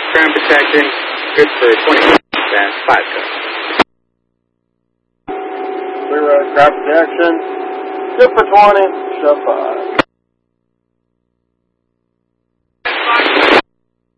Ground protection, good for 20 and 5 code. Clear road, ground protection, good for 20, show 5.